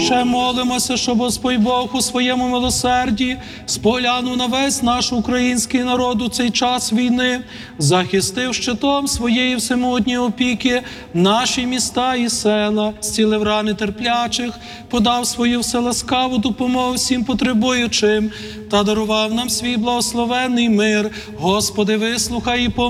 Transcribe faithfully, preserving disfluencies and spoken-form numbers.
ще молимося, щоб Господь Бог у своєму милосерді споглянув на весь наш український народ у цей час війни, захистив щитом своєї всемогутньої опіки наші міста і села, зцілив рани терплячих, подав свою вселаскаву допомогу всім потребуючим та дарував нам свій благословенний мир. Господи, вислухай і помилуй.